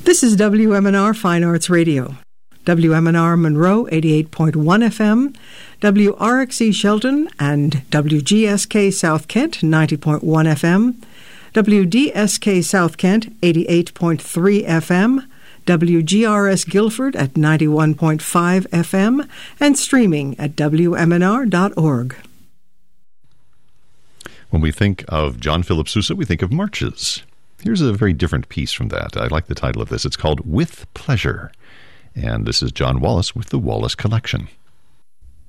This is WMNR Fine Arts Radio. WMNR Monroe 88.1 FM, WRXE Shelton and WGSK South Kent 90.1 FM, WDSK South Kent 88.3 FM, WGRS Guilford at 91.5 FM, and streaming at WMNR.org. When we think of John Philip Sousa, we think of marches. Here's a very different piece from that. I like the title of this. It's called With Pleasure. And this is John Wallace with the Wallace Collection.